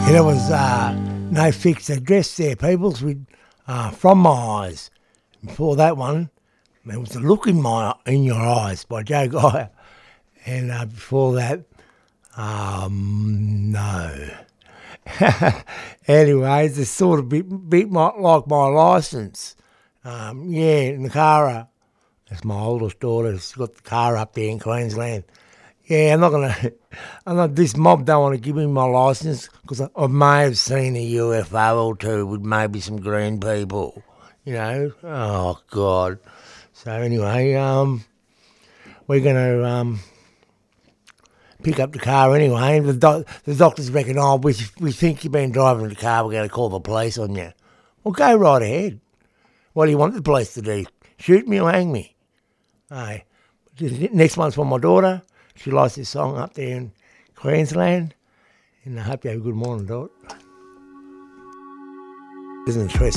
There was no fixed address there, peoples, with From My Eyes. Before that one, there was The Look in Your Eyes by Joe Geyer. And before that, no. Anyways, it's sort of bit like my licence. In the car. That's my oldest daughter. She's got the car up there in Queensland. Yeah, this mob don't want to give me my licence because I may have seen a UFO or two with maybe some green people, you know. Oh, God. So anyway, we're going to pick up the car anyway. The doctors reckon, we think you've been driving the car, we're going to call the police on you. Well, go right ahead. What do you want the police to do? Shoot me or hang me? Hey, next one's for my daughter. She likes this song up there in Queensland. And I hope you have a good morning, Dot. Isn't it, Tress?